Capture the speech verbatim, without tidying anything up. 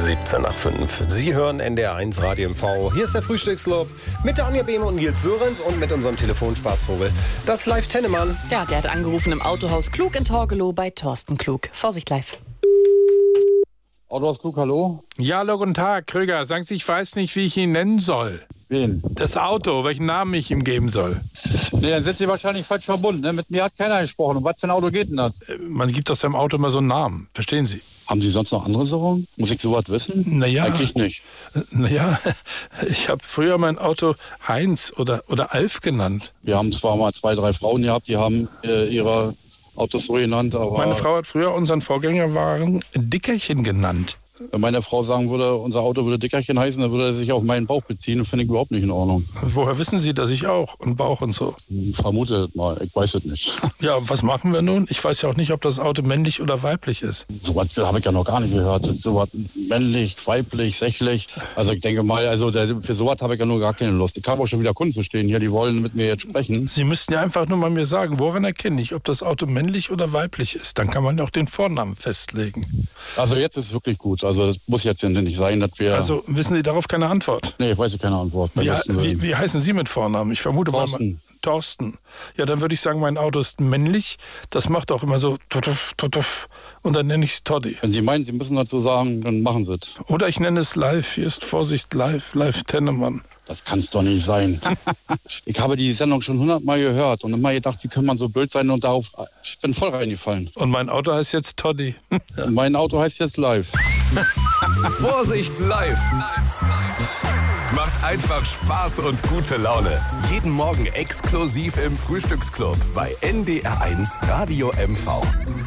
siebzehn nach fünf. Sie hören N D R eins Radio M V. Hier ist der Frühstücksclub mit der Anja Behme und Nils Sörenz und mit unserem Telefonspaßvogel, das Live Tennemann. Ja, der hat angerufen im Autohaus Klug in Torgelow bei Thorsten Klug. Vorsicht live. Autohaus Klug, hallo? Ja, hallo, guten Tag, Krüger. Sagen Sie, ich weiß nicht, wie ich ihn nennen soll. Wen? Das Auto, welchen Namen ich ihm geben soll. Nee, dann sind Sie wahrscheinlich falsch verbunden. Ne? Mit mir hat keiner gesprochen. Um was für ein Auto geht denn das? Man gibt aus seinem Auto immer so einen Namen. Verstehen Sie? Haben Sie sonst noch andere Sorgen? Muss ich sowas wissen? Naja. Eigentlich nicht. Naja, ich habe früher mein Auto Heinz oder, oder Alf genannt. Wir haben zwar mal zwei, drei Frauen gehabt, die haben äh, ihre Autos so genannt, aber... Meine Frau hat früher unseren Vorgängerwagen Dickerchen genannt. Wenn meine Frau sagen würde, unser Auto würde Dickerchen heißen, dann würde er sich auf meinen Bauch beziehen. Das finde ich überhaupt nicht in Ordnung. Woher wissen Sie, dass ich auch und Bauch und so? Vermute mal, ich weiß es nicht. Ja, was machen wir nun? Ich weiß ja auch nicht, ob das Auto männlich oder weiblich ist. Sowas habe ich ja noch gar nicht gehört. Sowas männlich, weiblich, sächlich. Also ich denke mal, also der, für sowas habe ich ja nur gar keine Lust. Ich habe auch schon wieder Kunden zu stehen hier, die wollen mit mir jetzt sprechen. Sie müssten ja einfach nur mal mir sagen, woran erkenne ich, ob das Auto männlich oder weiblich ist. Dann kann man ja auch den Vornamen festlegen. Also jetzt ist es wirklich gut. Also das muss jetzt nicht sein, dass wir... Also wissen Sie darauf keine Antwort? Nee, ich weiß keine Antwort. Wie, wie, wie heißen Sie mit Vornamen? Ich vermute Thorsten. mal... Thorsten. Ja, dann würde ich sagen, mein Auto ist männlich. Das macht auch immer so tutuff, tutuff. Und dann nenne ich es Toddy. Wenn Sie meinen, Sie müssen dazu sagen, dann machen Sie es. Oder ich nenne es live. Hier ist Vorsicht live. Live Tennemann. Das kann es doch nicht sein. Ich habe die Sendung schon hundertmal gehört und immer gedacht, wie kann man so blöd sein, und darauf, ich bin voll reingefallen. Und mein Auto heißt jetzt Toddy. Und mein Auto heißt jetzt live. Vorsicht live. Macht einfach Spaß und gute Laune. Jeden Morgen exklusiv im Frühstücksclub bei N D R eins Radio M V.